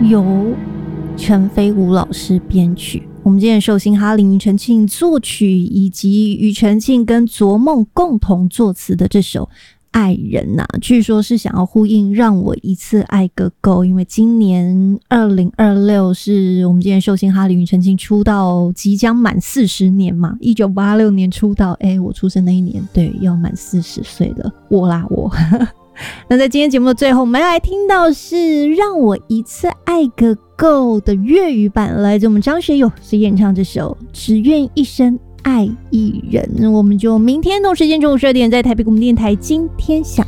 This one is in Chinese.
由陈飞武老师编曲。我们今天寿星哈林庾澄庆作曲，以及庾澄庆跟卓梦共同作词的这首爱人据说是想要呼应让我一次爱个够，因为今年2026是我们今天寿星哈林庾澄庆出道即将满40年嘛，1986年出道，我出生那一年，对，要满40岁了，我那在今天节目的最后，我们要来听到是让我一次爱个够的粤语版，来自我们张学友所演唱这首只愿一生爱一人。我们就明天同时间中午12点在台北广播电台今天想